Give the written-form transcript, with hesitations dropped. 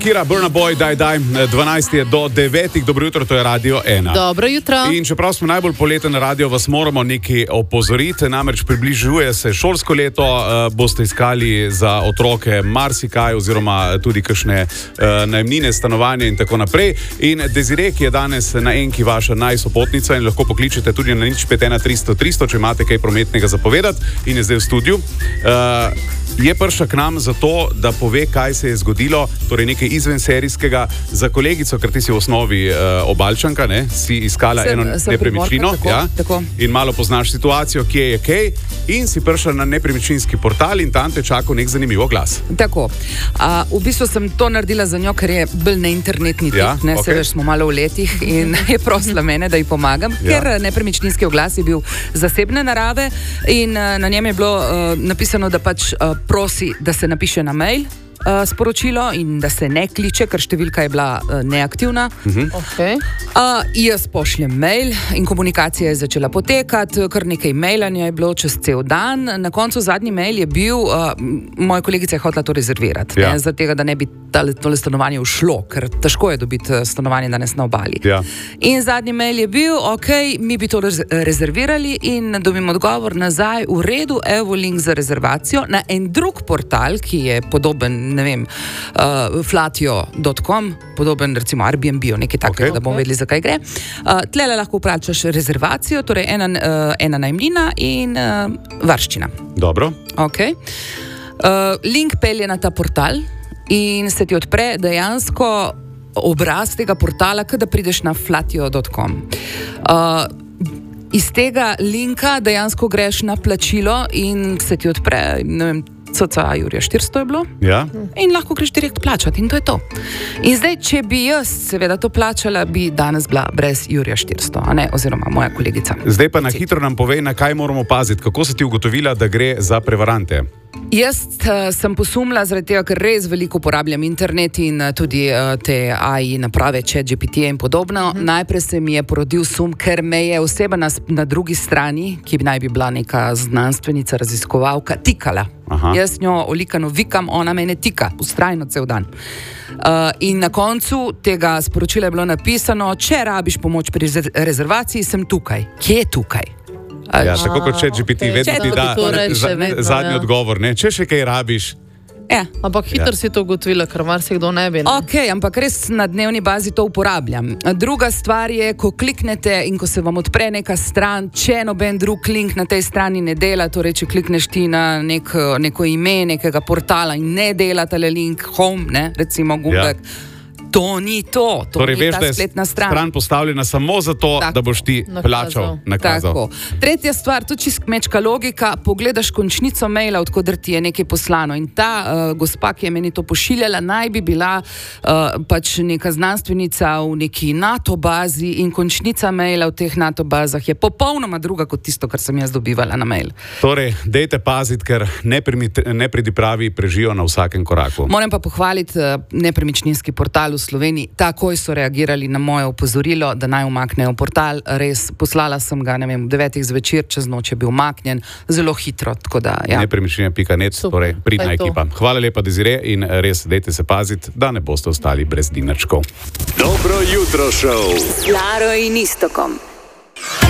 Kira, Burna Boy, daj, 12 je do 9, dobro jutro, to je Radio 1. Dobro jutro. In čeprav smo najbolj poleten radio, vas moramo nekaj opozoriti, namreč približuje se šolsko leto, boste iskali za otroke marsikaj oziroma tudi kakšne najemnine, stanovanja in tako naprej. In Desiree, ki je danes na enki vaša najsopotnica in lahko pokličete tudi na 051 300 300, če imate kaj prometnega zapovedati in je zdaj v studiu. Je prišla k nam zato, da pove, kaj se je zgodilo, torej nekaj izvenserijskega za kolegico, ker ti si v osnovi Obalčanka, ne? Si iskala eno nepremičnino, in malo poznaš situacijo, kje je kaj, in si prišla na nepremičninski portal in tam te čakal nek zanimiv oglas. Tako. V bistvu sem to naredila za njo, ker je bolj na internetni tip, ne, se veš, smo malo v letih in je prosila mene, da ji pomagam, ker nepremičninski oglas je bil zasebne narave in na njem je bilo napisano, da pač prosi, da se napiše na mail sporočilo in da se ne kliče, ker številka je bila neaktivna. Jaz pošljem mail in komunikacija je začela potekati, kar nekaj mailanja je bilo čez cel dan. Na koncu zadnji mail je bil, moja kolegica je hotela to rezervirati, zaradi tega, da ne bi tole stanovanje ušlo, ker težko je dobiti stanovanje danes na obali. In zadnji mail je bil, mi bi to rezervirali in dobim odgovor nazaj, v redu, evo link za rezervacijo na en drug portal, ki je podoben, ne vem, flatio.com, podoben recimo Airbnb, nekaj takega, da bomo vedeli, zakaj gre. Tlele lahko vprašaš rezervacijo, torej ena najemnina in varščina. Dobro. Link pelje na ta portal in se ti odpre dejansko obraz tega portala, da prideš na flatio.com. Iz tega linka dejansko greš na plačilo in se ti odpre, ne vem, cca Jurija 400 je bilo. In lahko greš direkt plačati in to je to. In zdaj, če bi jaz seveda to plačala, bi danes bila brez Jurija 400, a ne, oziroma moja kolegica. Zdaj pa na hitro nam povej, na kaj moramo paziti, kako si ti ugotovila, da gre za prevarante? Jaz sem posumila zaradi tega, ker res veliko uporabljam internet in tudi te AI naprave, ChatGPT in podobno. Najprej se mi je porodil sum, ker me je oseba na drugi strani, ki naj bi bila neka znanstvenica, raziskovalka, tikala. Jaz njo olikano vikam, ona me ne tika, vztrajno cel dan. In na koncu tega sporočila je bilo napisano, če rabiš pomoč pri rezervaciji, sem tukaj. Kje je tukaj? Tako kot ChatGPT, vedno ti da zadnji odgovor, ne? Če še kaj rabiš. Ampak hitro si to ugotovila, ker marsikdo ne bi. Ampak res na dnevni bazi to uporabljam. Druga stvar je, ko kliknete in ko se vam odpre neka stran, če noben drug link na tej strani ne dela, torej če klikneš ti na neko ime nekega portala in ne dela tale link home, ne, recimo gumbek, to ni to. Torej veš, da je stran postavljena samo zato, da boš ti plačal, nakazal. Tretja stvar, to čist kmečka logika, pogledaš končnico maila, odkudar ti je nekaj poslano in ta gospa, ki je meni to pošiljala, naj bi bila pač neka znanstvenica v neki NATO bazi in končnica maila v teh NATO bazah je popolnoma druga kot tisto, kar sem jaz dobivala na mail. Torej, dejte paziti, ker nepridipravi prežijo na vsakem koraku. Moram pa pohvaliti nepremičninski portal v Sloveniji, takoj so reagirali na moje opozorilo, da naj umaknejo portal. Res, poslala sem ga, ne vem, 9 zvečer, čez noč je bil umaknjen, zelo hitro, tako da, Nepremičnina.net, torej pridna ekipa. Hvala lepa, Desiree, in res, dejte se paziti, da ne boste ostali brez dinarčkov. Dobro jutro, šov. S Klaro in Iztokom.